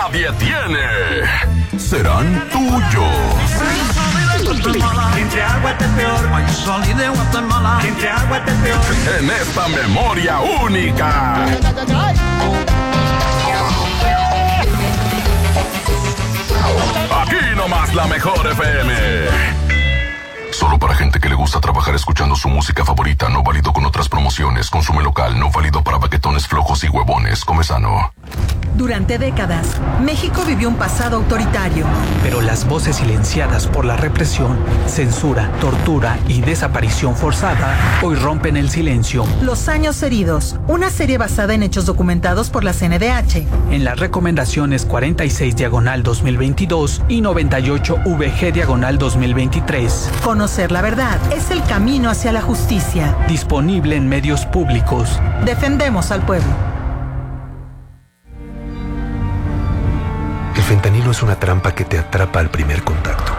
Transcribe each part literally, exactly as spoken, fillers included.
Nadie tiene. Serán tuyos. Entre agua te peor. Salí de Guatemala. Entre agua te peor. En esta memoria única. Aquí nomás la mejor F M. Solo para gente que le gusta trabajar escuchando su música favorita, no válido con otras promociones. Consume local, no válido para baquetones flojos y huevones. Come sano. Durante décadas, México vivió un pasado autoritario. Pero las voces silenciadas por la represión, censura, tortura y desaparición forzada hoy rompen el silencio. Los años heridos, una serie basada en hechos documentados por la C N D H. En las recomendaciones cuarenta y seis diagonal dos mil veintidós y noventa y ocho V G diagonal dos mil veintitrés. Conocer la verdad es el camino hacia la justicia. Disponible en medios públicos. Defendemos al pueblo. El fentanilo es una trampa que te atrapa al primer contacto.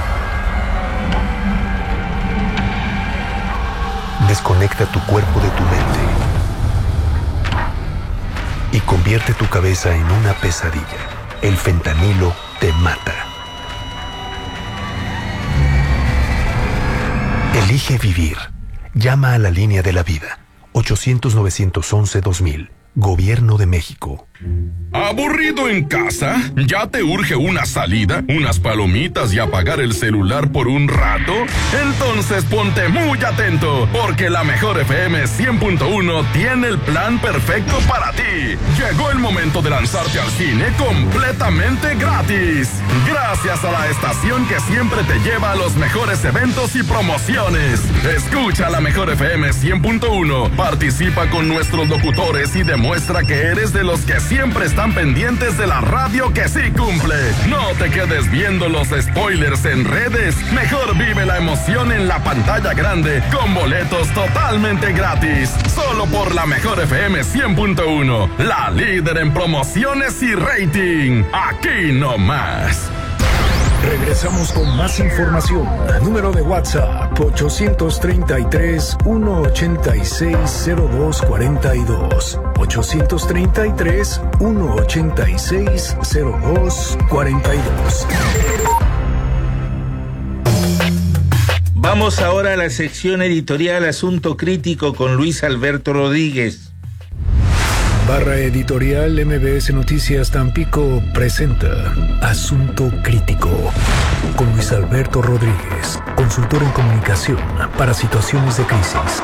Desconecta tu cuerpo de tu mente y convierte tu cabeza en una pesadilla. El fentanilo te mata. Elige vivir. Llama a la línea de la vida. ochocientos, novecientos once, dos mil. Gobierno de México. ¿Aburrido en casa? ¿Ya te urge una salida, unas palomitas y apagar el celular por un rato? Entonces ponte muy atento, porque la mejor F M cien punto uno tiene el plan perfecto para ti. Llegó el momento de lanzarte al cine completamente gratis. Gracias a la estación que siempre te lleva a los mejores eventos y promociones. Escucha la mejor F M cien punto uno, participa con nuestros locutores y demuestra que eres de los que siempre están pendientes de la radio que sí cumple. No te quedes viendo los spoilers en redes. Mejor vive la emoción en la pantalla grande con boletos totalmente gratis. Solo por la mejor F M cien punto uno, la líder en promociones y rating. Aquí nomás. Regresamos con más información. Número de WhatsApp ochocientos treinta y tres, ciento ochenta y seis, cero dos cuarenta y dos. ochocientos treinta y tres, ciento ochenta y seis, cero dos cuarenta y dos. Vamos ahora a la sección editorial Asunto Crítico con Luis Alberto Rodríguez. Barra editorial M B S Noticias Tampico presenta Asunto Crítico con Luis Alberto Rodríguez, consultor en comunicación para situaciones de crisis.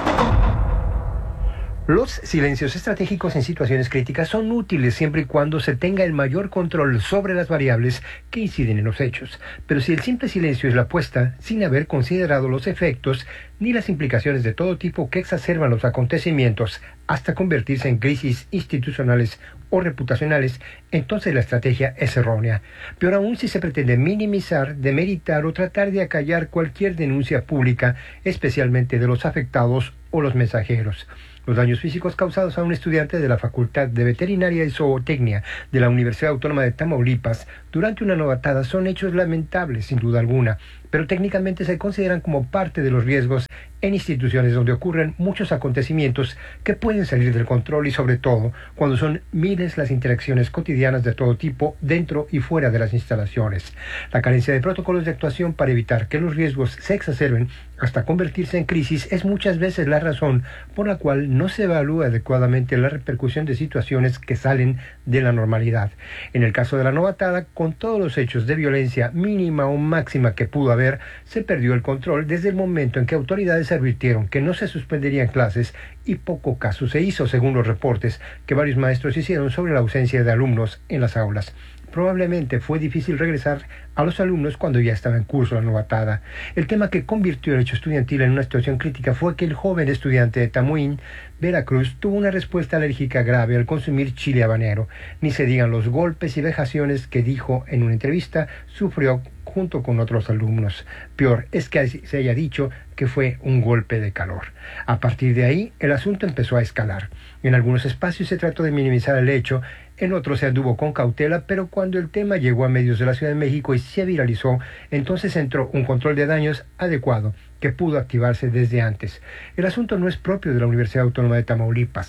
Los silencios estratégicos en situaciones críticas son útiles siempre y cuando se tenga el mayor control sobre las variables que inciden en los hechos. Pero si el simple silencio es la apuesta, sin haber considerado los efectos ni las implicaciones de todo tipo que exacerban los acontecimientos hasta convertirse en crisis institucionales o reputacionales, entonces la estrategia es errónea. Peor aún si se pretende minimizar, demeritar o tratar de acallar cualquier denuncia pública, especialmente de los afectados o los mensajeros. Los daños físicos causados a un estudiante de la Facultad de Veterinaria y Zootecnia de la Universidad Autónoma de Tamaulipas durante una novatada son hechos lamentables, sin duda alguna, pero técnicamente se consideran como parte de los riesgos en instituciones donde ocurren muchos acontecimientos que pueden salir del control y sobre todo cuando son miles las interacciones cotidianas de todo tipo dentro y fuera de las instalaciones. La carencia de protocolos de actuación para evitar que los riesgos se exacerben hasta convertirse en crisis es muchas veces la razón por la cual no se evalúa adecuadamente la repercusión de situaciones que salen de la normalidad. En el caso de la novatada, con todos los hechos de violencia mínima o máxima que pudo haber, se perdió el control desde el momento en que autoridades advirtieron que no se suspenderían clases y poco caso se hizo, según los reportes que varios maestros hicieron sobre la ausencia de alumnos en las aulas. Probablemente fue difícil regresar a los alumnos cuando ya estaba en curso la novatada. El tema que convirtió el hecho estudiantil en una situación crítica fue que el joven estudiante de Tamuín, Veracruz, tuvo una respuesta alérgica grave al consumir chile habanero. Ni se digan los golpes y vejaciones que dijo en una entrevista sufrió junto con otros alumnos. Peor es que se haya dicho que fue un golpe de calor. A partir de ahí, el asunto empezó a escalar. En algunos espacios se trató de minimizar el hecho, en otros se anduvo con cautela, pero cuando el tema llegó a medios de la Ciudad de México y se viralizó, entonces entró un control de daños adecuado que pudo activarse desde antes. El asunto no es propio de la Universidad Autónoma de Tamaulipas.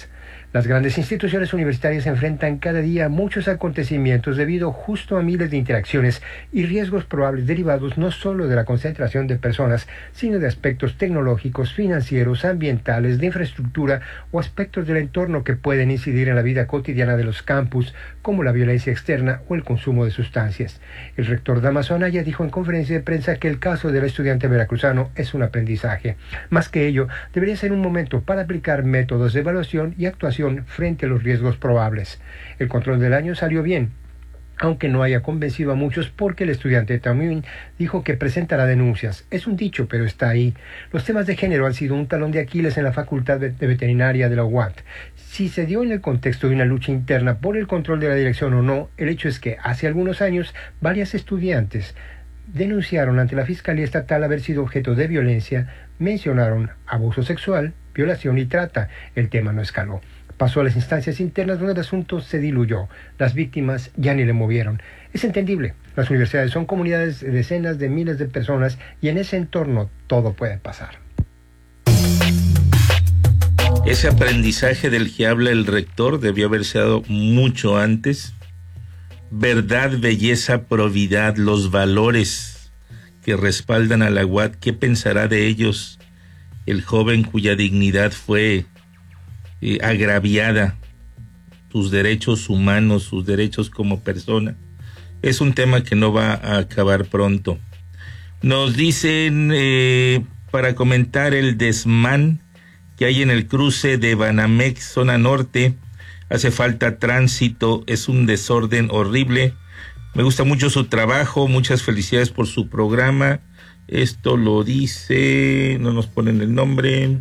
Las grandes instituciones universitarias enfrentan cada día muchos acontecimientos debido justo a miles de interacciones y riesgos probables derivados no solo de la concentración de personas, sino de aspectos tecnológicos, financieros, ambientales, de infraestructura o aspectos del entorno que pueden incidir en la vida cotidiana de los campus, como la violencia externa o el consumo de sustancias. El rector Dámaso Anaya dijo en conferencia de prensa que el caso del estudiante veracruzano es un aprendizaje. Más que ello, debería ser un momento para aplicar métodos de evaluación y actuación frente a los riesgos probables. El control del año salió bien, aunque no haya convencido a muchos porque el estudiante también dijo que presentará denuncias. Es un dicho, pero está ahí. Los temas de género han sido un talón de Aquiles en la Facultad de Veterinaria de la U A T. Si se dio en el contexto de una lucha interna por el control de la dirección o no, el hecho es que hace algunos años varias estudiantes denunciaron ante la Fiscalía Estatal haber sido objeto de violencia, mencionaron abuso sexual, violación y trata. El tema no escaló. Pasó a las instancias internas donde el asunto se diluyó. Las víctimas ya ni le movieron. Es entendible. Las universidades son comunidades de decenas de miles de personas y en ese entorno todo puede pasar. Ese aprendizaje del que habla el rector debió haberse dado mucho antes. Verdad, belleza, probidad, los valores que respaldan a la U A T. ¿Qué pensará de ellos el joven cuya dignidad fue eh, agraviada? Sus derechos humanos, sus derechos como persona. Es un tema que no va a acabar pronto. Nos dicen, eh, para comentar el desmán que hay en el cruce de Banamex, zona norte, hace falta tránsito, es un desorden horrible. Me gusta mucho su trabajo, muchas felicidades por su programa. Esto lo dice, no nos ponen el nombre.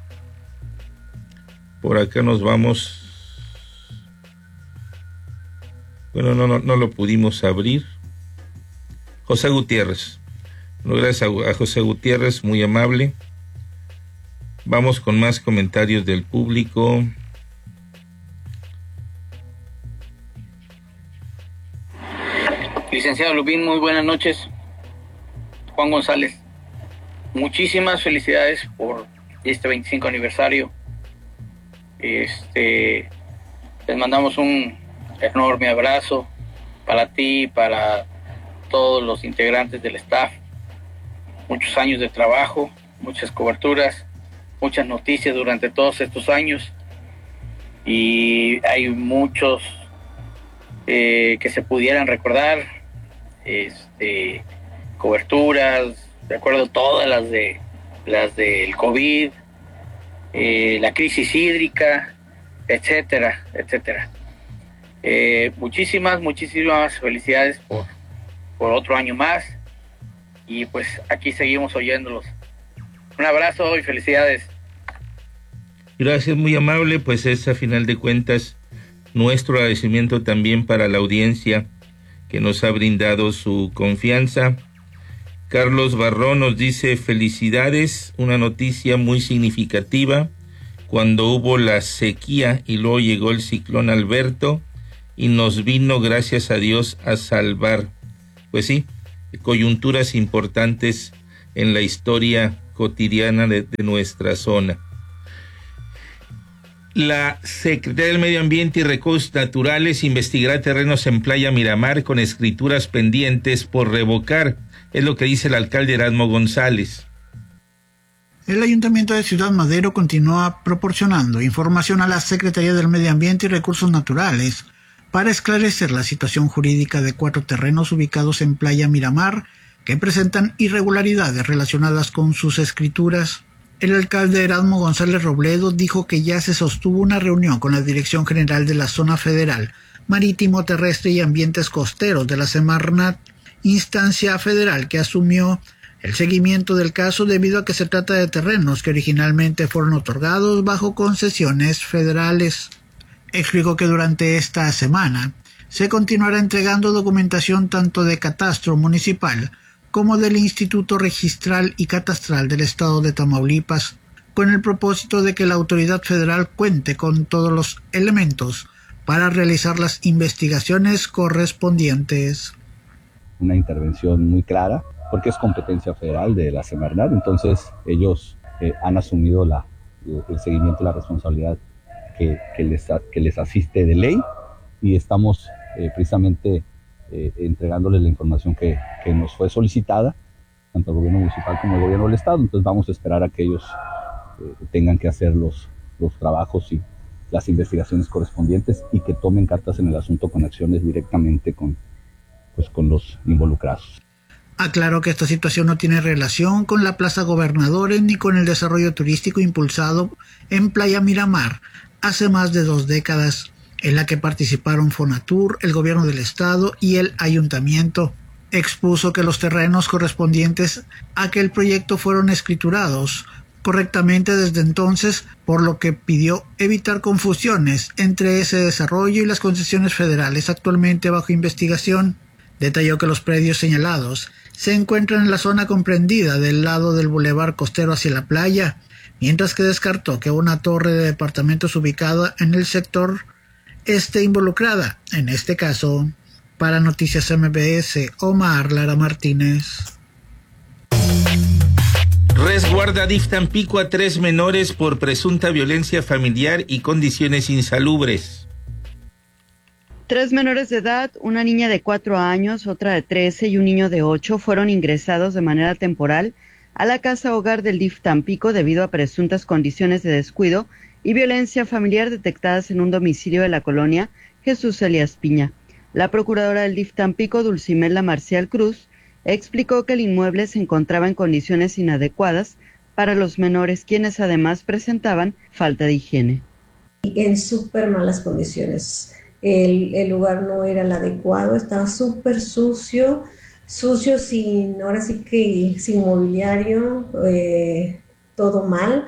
Por acá nos vamos. Bueno, no, no, no lo pudimos abrir. José Gutiérrez. Bueno, gracias a, a José Gutiérrez, muy amable. Vamos con más comentarios del público. Licenciado Lupín, muy buenas noches. Juan González, muchísimas felicidades por este veinticinco aniversario. Este, les mandamos un enorme abrazo para ti y para todos los integrantes del staff. Muchos años de trabajo, muchas coberturas, muchas noticias durante todos estos años y hay muchos eh, que se pudieran recordar, este, coberturas, recuerdo todas las de las del COVID, eh, la crisis hídrica, etcétera, etcétera. Eh, muchísimas, muchísimas felicidades por, por otro año más y pues aquí seguimos oyéndolos. Un abrazo y felicidades. Gracias, muy amable. Pues es a final de cuentas nuestro agradecimiento también para la audiencia que nos ha brindado su confianza. Carlos Barrón nos dice felicidades, una noticia muy significativa cuando hubo la sequía y luego llegó el ciclón Alberto y nos vino, gracias a Dios, a salvar. Pues sí, coyunturas importantes en la historia cotidiana de, de nuestra zona. La Secretaría del Medio Ambiente y Recursos Naturales investigará terrenos en Playa Miramar con escrituras pendientes por revocar. Es lo que dice el alcalde Erasmo González. El Ayuntamiento de Ciudad Madero continúa proporcionando información a la Secretaría del Medio Ambiente y Recursos Naturales para esclarecer la situación jurídica de cuatro terrenos ubicados en Playa Miramar que presentan irregularidades relacionadas con sus escrituras. El alcalde Erasmo González Robledo dijo que ya se sostuvo una reunión con la Dirección General de la Zona Federal, Marítimo, Terrestre y Ambientes Costeros de la Semarnat, instancia federal que asumió el seguimiento del caso debido a que se trata de terrenos que originalmente fueron otorgados bajo concesiones federales. Explicó que durante esta semana se continuará entregando documentación tanto de catastro municipal como del Instituto Registral y Catastral del Estado de Tamaulipas, con el propósito de que la autoridad federal cuente con todos los elementos para realizar las investigaciones correspondientes. Una intervención muy clara, porque es competencia federal de la Semarnat, entonces ellos eh, han asumido la, el seguimiento y la responsabilidad que, que, les, que les asiste de ley, y estamos eh, precisamente eh, entregándoles la información que, que nos fue solicitada, tanto al gobierno municipal como al gobierno del estado. Entonces vamos a esperar a que ellos eh, tengan que hacer los, los trabajos y las investigaciones correspondientes y que tomen cartas en el asunto con acciones directamente con, pues, con los involucrados. Aclaró que esta situación no tiene relación con la Plaza Gobernadores ni con el desarrollo turístico impulsado en Playa Miramar hace más de dos décadas, en la que participaron Fonatur, el gobierno del estado y el ayuntamiento. Expuso que los terrenos correspondientes a aquel proyecto fueron escriturados correctamente desde entonces, por lo que pidió evitar confusiones entre ese desarrollo y las concesiones federales actualmente bajo investigación. Detalló que los predios señalados se encuentran en la zona comprendida del lado del bulevar costero hacia la playa, mientras que descartó que una torre de departamentos ubicada en el sector esté involucrada en este caso. Para Noticias M B S, Omar Lara Martínez. Resguarda D I F Tampico a tres menores por presunta violencia familiar y condiciones insalubres. Tres menores de edad, una niña de cuatro años, otra de trece y un niño de ocho, fueron ingresados de manera temporal a la casa hogar del D I F Tampico debido a presuntas condiciones de descuido y violencia familiar detectadas en un domicilio de la colonia Jesús Elías Piña. La procuradora del D I F Tampico, Dulcimela Marcial Cruz, explicó que el inmueble se encontraba en condiciones inadecuadas para los menores, quienes además presentaban falta de higiene. En súper malas condiciones. El, el lugar no era el adecuado, estaba súper sucio, sucio sin, ahora sí que sin mobiliario, eh, todo mal,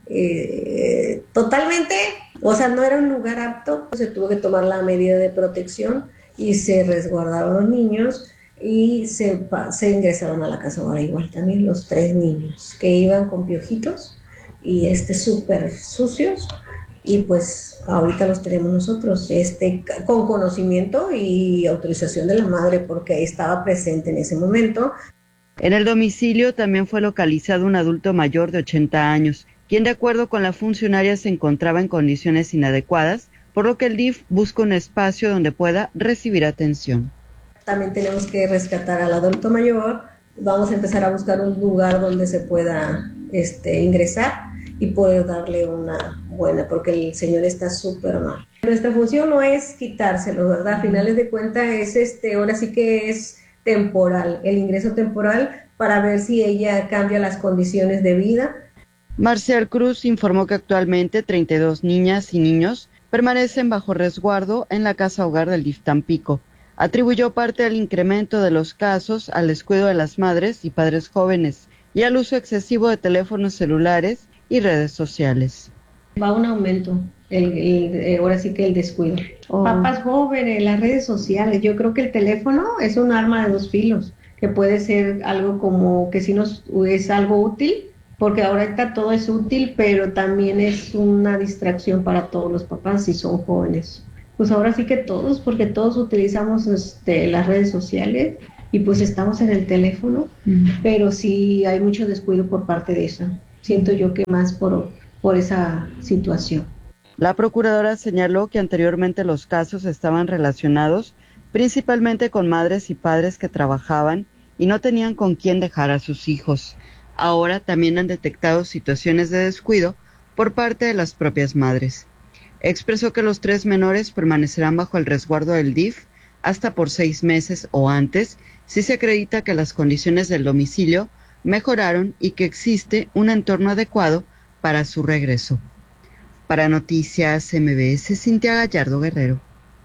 eh, totalmente, o sea, no era un lugar apto. Se tuvo que tomar la medida de protección y se resguardaron los niños y se, se ingresaron a la casa ahora igual también los tres niños que iban con piojitos y este súper sucios. Y pues ahorita los tenemos nosotros, este, con conocimiento y autorización de la madre, porque estaba presente en ese momento. En el domicilio también fue localizado un adulto mayor de ochenta años, quien de acuerdo con la funcionaria se encontraba en condiciones inadecuadas, por lo que el D I F busca un espacio donde pueda recibir atención. También tenemos que rescatar al adulto mayor, vamos a empezar a buscar un lugar donde se pueda este, ingresar y poder darle una buena, porque el señor está súper mal. Nuestra función no es quitárselo, ¿verdad? A finales de cuentas es este, ahora sí que es temporal, el ingreso temporal para ver si ella cambia las condiciones de vida. Marcial Cruz informó que actualmente treinta y dos niñas y niños permanecen bajo resguardo en la casa hogar del D I F Tampico. Atribuyó parte del incremento de los casos al descuido de las madres y padres jóvenes y al uso excesivo de teléfonos celulares y redes sociales. Va un aumento, el, el, ahora sí que el descuido. Oh. Papás jóvenes, las redes sociales, yo creo que el teléfono es un arma de dos filos, que puede ser algo como que sí nos es algo útil, porque ahorita todo es útil, pero también es una distracción para todos los papás si son jóvenes. Pues ahora sí que todos, porque todos utilizamos este, las redes sociales y pues estamos en el teléfono, mm. pero sí hay mucho descuido por parte de eso. Siento yo que más por, por esa situación. La procuradora señaló que anteriormente los casos estaban relacionados principalmente con madres y padres que trabajaban y no tenían con quién dejar a sus hijos. Ahora también han detectado situaciones de descuido por parte de las propias madres. Expresó que los tres menores permanecerán bajo el resguardo del D I F hasta por seis meses o antes si se acredita que las condiciones del domicilio mejoraron y que existe un entorno adecuado para su regreso. Para Noticias M B S, Cintia Gallardo Guerrero.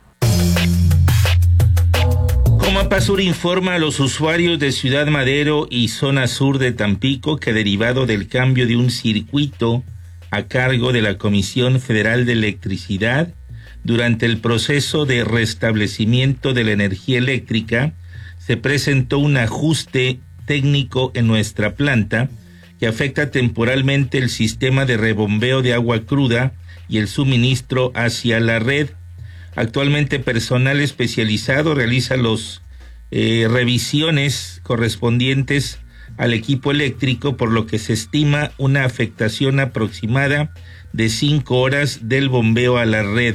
Comapasur informa a los usuarios de Ciudad Madero y zona sur de Tampico que derivado del cambio de un circuito a cargo de la Comisión Federal de Electricidad, durante el proceso de restablecimiento de la energía eléctrica, se presentó un ajuste técnico en nuestra planta que afecta temporalmente el sistema de rebombeo de agua cruda y el suministro hacia la red. Actualmente personal especializado realiza las eh, revisiones correspondientes al equipo eléctrico, por lo que se estima una afectación aproximada de cinco horas del bombeo a la red.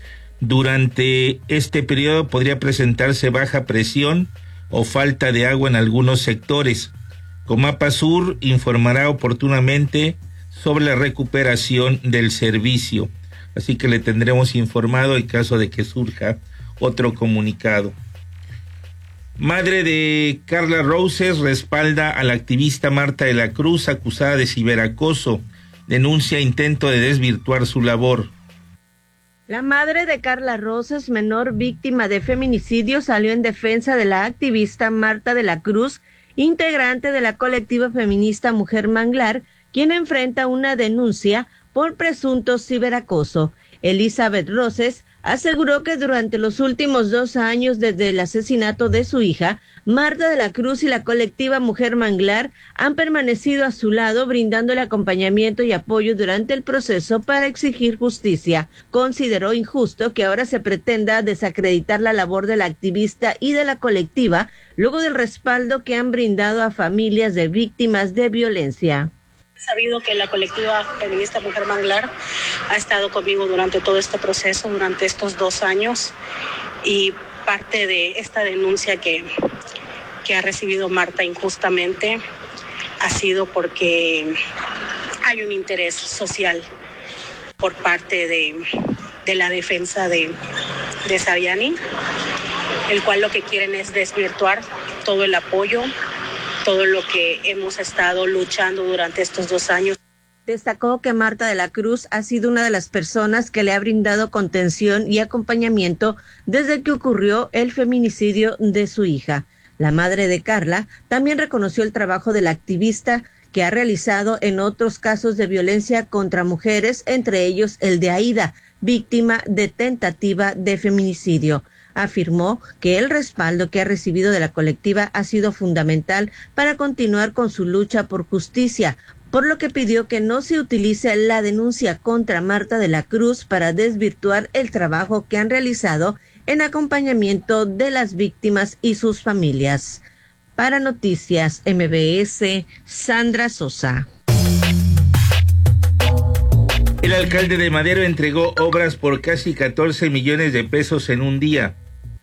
Durante este periodo podría presentarse baja presión o falta de agua en algunos sectores. Comapa Sur informará oportunamente sobre la recuperación del servicio, así que le tendremos informado en caso de que surja otro comunicado. Madre de Carla Roses respalda a la activista Marta de la Cruz, acusada de ciberacoso. Denuncia intento de desvirtuar su labor. La madre de Carla Roses, menor víctima de feminicidio, salió en defensa de la activista Marta de la Cruz, integrante de la colectiva feminista Mujer Manglar, quien enfrenta una denuncia por presunto ciberacoso. Elizabeth Roses aseguró que durante los últimos dos años desde el asesinato de su hija, Marta de la Cruz y la colectiva Mujer Manglar han permanecido a su lado, brindándole acompañamiento y apoyo durante el proceso para exigir justicia. Consideró injusto que ahora se pretenda desacreditar la labor de la activista y de la colectiva, luego del respaldo que han brindado a familias de víctimas de violencia. Sabido que la colectiva feminista Mujer Manglar ha estado conmigo durante todo este proceso, durante estos dos años, y parte de esta denuncia que, que ha recibido Marta injustamente ha sido porque hay un interés social por parte de, de la defensa de, de Saviani, el cual lo que quieren es desvirtuar todo el apoyo, todo lo que hemos estado luchando durante estos dos años. Destacó que Marta de la Cruz ha sido una de las personas que le ha brindado contención y acompañamiento desde que ocurrió el feminicidio de su hija. La madre de Carla también reconoció el trabajo de la activista que ha realizado en otros casos de violencia contra mujeres, entre ellos el de Aida, víctima de tentativa de feminicidio. Afirmó que el respaldo que ha recibido de la colectiva ha sido fundamental para continuar con su lucha por justicia, por lo que pidió que no se utilice la denuncia contra Marta de la Cruz para desvirtuar el trabajo que han realizado en acompañamiento de las víctimas y sus familias. Para Noticias M B S, Sandra Sosa. El alcalde de Madero entregó obras por casi catorce millones de pesos en un día.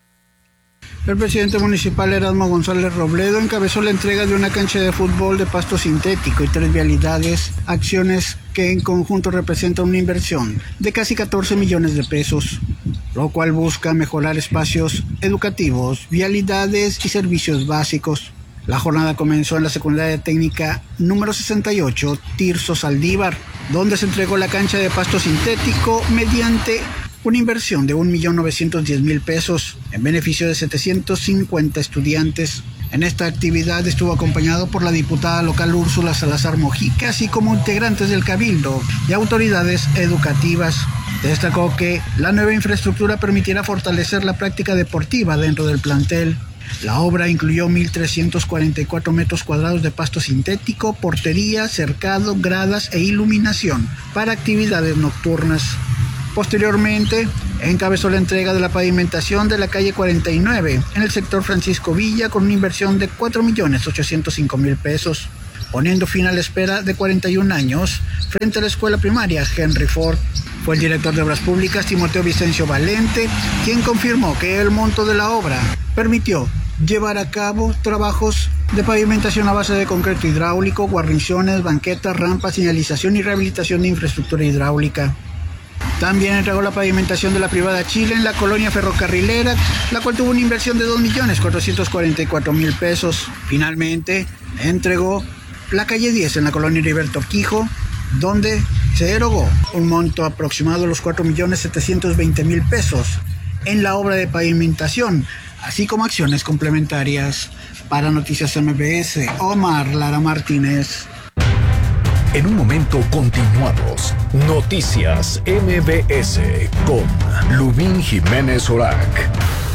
El presidente municipal Erasmo González Robledo encabezó la entrega de una cancha de fútbol de pasto sintético y tres vialidades, acciones que en conjunto representan una inversión de casi catorce millones de pesos, lo cual busca mejorar espacios educativos, vialidades y servicios básicos. La jornada comenzó en la secundaria técnica número sesenta y ocho, Tirso Saldívar, donde se entregó la cancha de pasto sintético mediante una inversión de un millón novecientos diez mil pesos en beneficio de setecientos cincuenta estudiantes. En esta actividad estuvo acompañado por la diputada local Úrsula Salazar Mojica, así como integrantes del Cabildo y autoridades educativas. Destacó que la nueva infraestructura permitirá fortalecer la práctica deportiva dentro del plantel. La obra incluyó mil trescientos cuarenta y cuatro metros cuadrados de pasto sintético, portería, cercado, gradas e iluminación para actividades nocturnas. Posteriormente, encabezó la entrega de la pavimentación de la calle cuarenta y nueve en el sector Francisco Villa con una inversión de cuatro millones ochocientos cinco mil pesos, poniendo fin a la espera de cuarenta y un años frente a la escuela primaria Henry Ford. Fue el director de Obras Públicas, Timoteo Vicencio Valente, quien confirmó que el monto de la obra permitió llevar a cabo trabajos de pavimentación a base de concreto hidráulico, guarniciones, banquetas, rampas, señalización y rehabilitación de infraestructura hidráulica. También entregó la pavimentación de la privada Chile en la colonia ferrocarrilera, la cual tuvo una inversión de dos millones cuatrocientos cuarenta y cuatro mil pesos. Finalmente, entregó la calle diez en la colonia Heriberto Quijo, donde se erogó un monto aproximado de los cuatro millones setecientos veinte mil pesos en la obra de pavimentación, así como acciones complementarias. Para Noticias M B S, Omar Lara Martínez. En un momento continuamos. Noticias M B S con Lubín Jiménez Orac.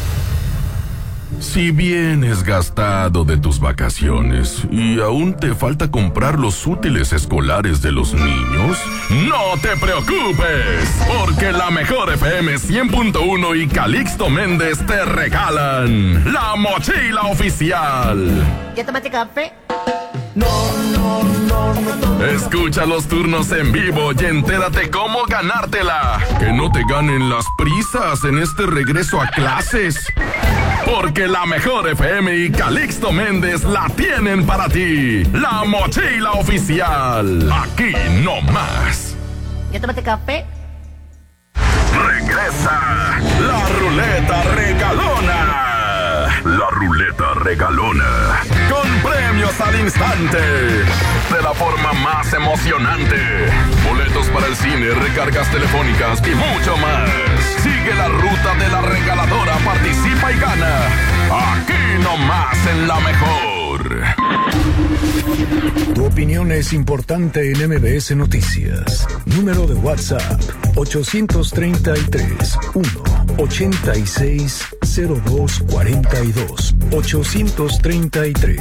Si vienes gastado de tus vacaciones y aún te falta comprar los útiles escolares de los niños, no te preocupes, porque la mejor F M cien punto uno y Calixto Méndez te regalan la mochila oficial. ¿Ya tomaste café? No, no, no, no. Escucha los turnos en vivo y entérate cómo ganártela. Que no te ganen las prisas en este regreso a clases. Porque la mejor F M y Calixto Méndez la tienen para ti. La mochila oficial. Aquí no más. ¿Ya tomaste café? Regresa la ruleta regalona. La ruleta regalona. Con premios al instante. De la forma más emocionante. Boletos para el cine, recargas telefónicas y mucho más. Sigue la ruta de la regaladora, participa y gana. Aquí nomás en La Mejor. Tu opinión es importante en M B S Noticias. Número de WhatsApp ocho tres tres, uno, ochenta y seis, cero dos cuarenta y dos. ocho tres tres,